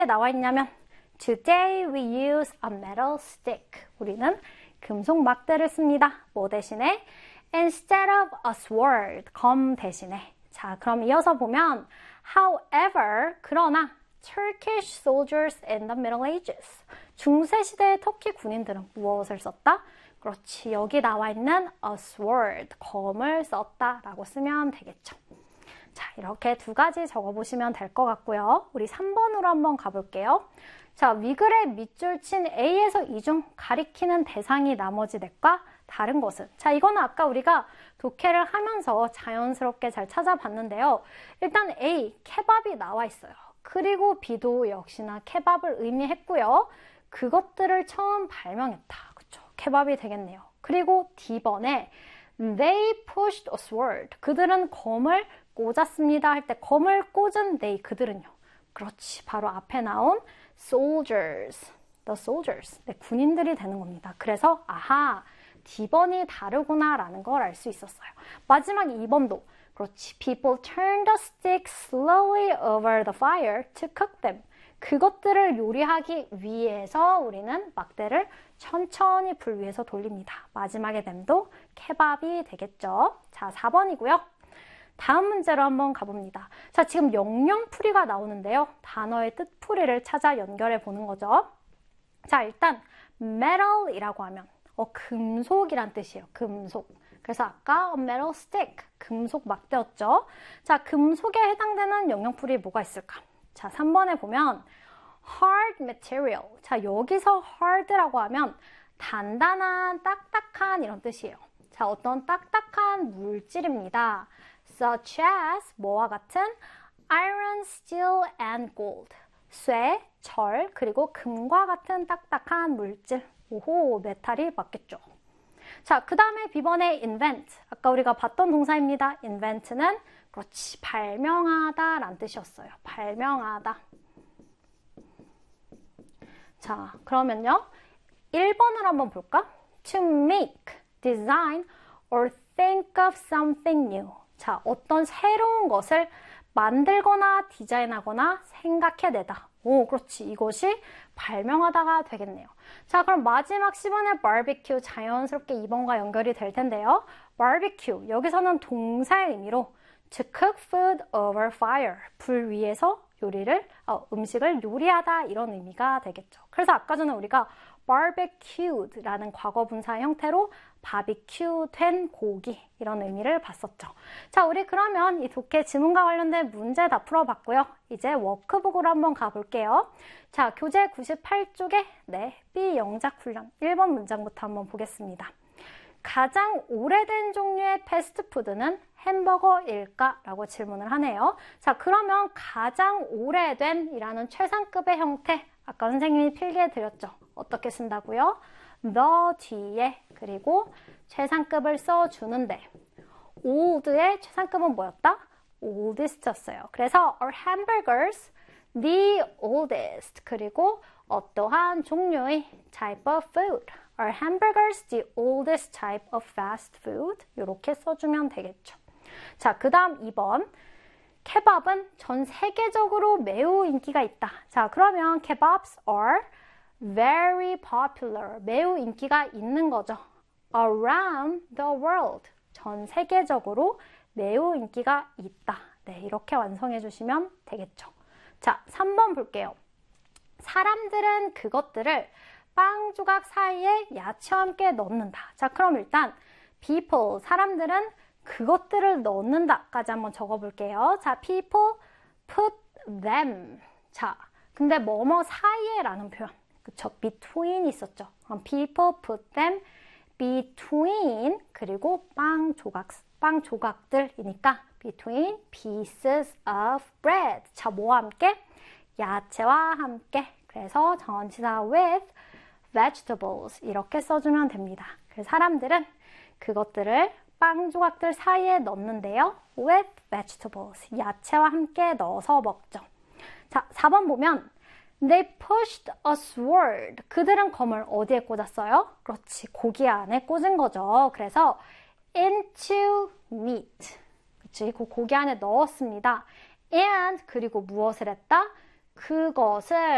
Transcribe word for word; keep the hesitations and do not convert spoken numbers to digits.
나와 있냐면 Today we use a metal stick. 우리는 금속 막대를 씁니다. 뭐 대신에? Instead of a sword. 검 대신에. 자, 그럼 이어서 보면 However, 그러나 Turkish soldiers in the Middle Ages. 중세 시대의 터키 군인들은 무엇을 썼다? 그렇지, 여기 나와 있는 a sword, 검을 썼다라고 쓰면 되겠죠. 자, 이렇게 두 가지 적어보시면 될 것 같고요. 우리 삼 번으로 한번 가볼게요. 자, 위글의 밑줄 친 A에서 이 중 가리키는 대상이 나머지 넷과 다른 것은? 자, 이거는 아까 우리가 독해를 하면서 자연스럽게 잘 찾아봤는데요. 일단 A, 케밥이 나와 있어요. 그리고 B도 역시나 케밥을 의미했고요. 그것들을 처음 발명했다. 그쵸? 케밥이 되겠네요. 그리고 D번에 They pushed a sword. 그들은 검을 꽂았습니다. 할 때 검을 꽂은 they, 그들은요. 그렇지. 바로 앞에 나온 soldiers. The soldiers. 네, 군인들이 되는 겁니다. 그래서 아하, D번이 다르구나 라는 걸 알 수 있었어요. 마지막 이 번도 그렇지. People turned the sticks slowly over the fire to cook them. 그것들을 요리하기 위해서 우리는 막대를 천천히 불 위에서 돌립니다. 마지막에 됨도 케밥이 되겠죠. 자, 사 번이고요. 다음 문제로 한번 가봅니다. 자, 지금 영영풀이가 나오는데요. 단어의 뜻풀이를 찾아 연결해 보는 거죠. 자, 일단 metal이라고 하면 어, 금속이란 뜻이에요. 금속. 그래서 아까 a metal stick, 금속 막대였죠. 자, 금속에 해당되는 영영풀이 뭐가 있을까? 자, 삼 번에 보면 hard material. 자, 여기서 hard라고 하면 단단한, 딱딱한 이런 뜻이에요. 자, 어떤 딱딱한 물질입니다. Such as 뭐와 같은 iron, steel, and gold. 쇠, 철, 그리고 금과 같은 딱딱한 물질. 오호, 메탈이 맞겠죠. 자, 그 다음에 B번에 invent. 아까 우리가 봤던 동사입니다. invent는 그렇지, 발명하다 라는 뜻이었어요. 발명하다. 자, 그러면요. 일 번을 한번 볼까? To make, design, or think of something new. 자, 어떤 새로운 것을 만들거나 디자인하거나 생각해내다. 오, 그렇지. 이것이 발명하다가 되겠네요. 자, 그럼 마지막 십 번의 barbecue 자연스럽게 이 번과 연결이 될 텐데요. barbecue, 여기서는 동사의 의미로 to cook food over fire, 불 위에서 요리를, 어, 음식을 요리하다 이런 의미가 되겠죠. 그래서 아까 전에 우리가 barbecued라는 과거분사 형태로 바비큐 된 고기 이런 의미를 봤었죠. 자, 우리 그러면 이 독해 지문과 관련된 문제 다 풀어봤고요. 이제 워크북으로 한번 가볼게요. 자, 교재 구십팔 쪽에 네, B 영작 훈련 일 번 문장부터 한번 보겠습니다. 가장 오래된 종류의 패스트푸드는 햄버거일까? 라고 질문을 하네요. 자, 그러면 가장 오래된 이라는 최상급의 형태, 아까 선생님이 필기해 드렸죠. 어떻게 쓴다고요? the 뒤에 그리고 최상급을 써주는데 old의 최상급은 뭐였다? oldest였어요. 그래서 our hamburgers, the oldest. 그리고 어떠한 종류의 type of food. Are hamburgers the oldest type of fast food? 이렇게 써주면 되겠죠. 자, 그 다음 이 번. 케밥은 전 세계적으로 매우 인기가 있다. 자, 그러면 kebabs are very popular. 매우 인기가 있는 거죠. Around the world. 전 세계적으로 매우 인기가 있다. 네, 이렇게 완성해 주시면 되겠죠. 자, 삼 번 볼게요. 사람들은 그것들을 빵 조각 사이에 야채와 함께 넣는다. 자, 그럼 일단 people, 사람들은 그것들을 넣는다까지 한번 적어볼게요. 자, people put them. 자, 근데 뭐뭐 사이에 라는 표현. 그쵸? between 있었죠. 그럼 people put them between 그리고 빵 조각, 빵 조각들이니까 between pieces of bread. 자, 뭐와 함께? 야채와 함께. 그래서 전치사 with vegetables 이렇게 써주면 됩니다. 그래서 사람들은 그것들을 빵 조각들 사이에 넣는데요. with vegetables. 야채와 함께 넣어서 먹죠. 자, 사 번 보면 They pushed a sword. 그들은 검을 어디에 꽂았어요? 그렇지, 고기 안에 꽂은 거죠. 그래서 into meat. 그렇지, 그 고기 안에 넣었습니다. and 그리고 무엇을 했다? 그것을